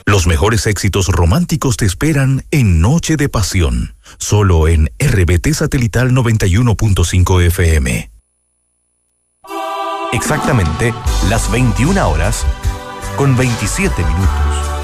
Los mejores éxitos románticos te esperan en Noche de Pasión, solo en RBT Satelital 91.5 FM. Exactamente las 21 horas con 27 minutos.